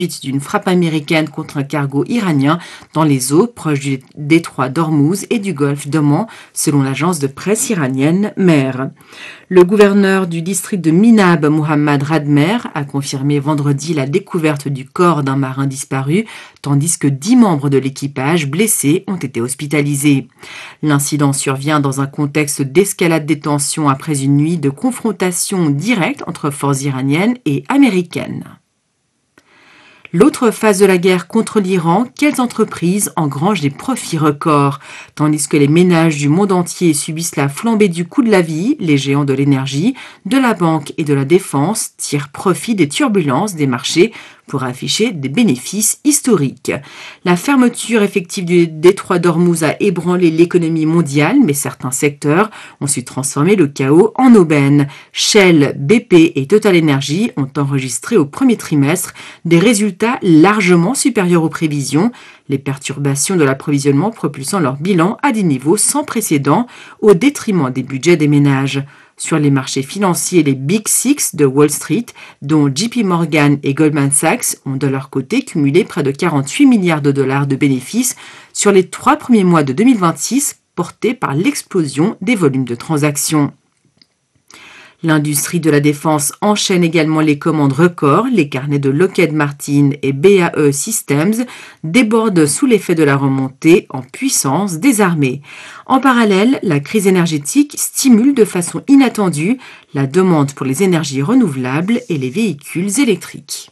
suite d'une frappe américaine contre un cargo iranien dans les eaux proches du détroit d'Ormuz et du golfe d'Oman, selon l'agence de presse iranienne MER. Le gouverneur du district de Minab, Mohammad Radmer, a confirmé vendredi la découverte du corps d'un marin disparu, tandis que 10 membres de l'équipage blessés ont été hospitalisés. L'incident survient dans un contexte d'escalade des tensions après une nuit de confrontation directe entre forces iraniennes et américaines. L'autre phase de la guerre contre l'Iran, quelles entreprises engrangent des profits records? Tandis que les ménages du monde entier subissent la flambée du coût de la vie, les géants de l'énergie, de la banque et de la défense tirent profit des turbulences des marchés pour afficher des bénéfices historiques. La fermeture effective du détroit d'Ormuz a ébranlé l'économie mondiale, mais certains secteurs ont su transformer le chaos en aubaine. Shell, BP et Total Energy ont enregistré au premier trimestre des résultats largement supérieurs aux prévisions, les perturbations de l'approvisionnement propulsant leur bilan à des niveaux sans précédent au détriment des budgets des ménages. Sur les marchés financiers, les Big Six de Wall Street, dont JP Morgan et Goldman Sachs, ont de leur côté cumulé près de 48 milliards de dollars de bénéfices sur les 3 premiers mois de 2026, portés par l'explosion des volumes de transactions. L'industrie de la défense enchaîne également les commandes records. Les carnets de Lockheed Martin et BAE Systems débordent sous l'effet de la remontée en puissance des armées. En parallèle, la crise énergétique stimule de façon inattendue la demande pour les énergies renouvelables et les véhicules électriques.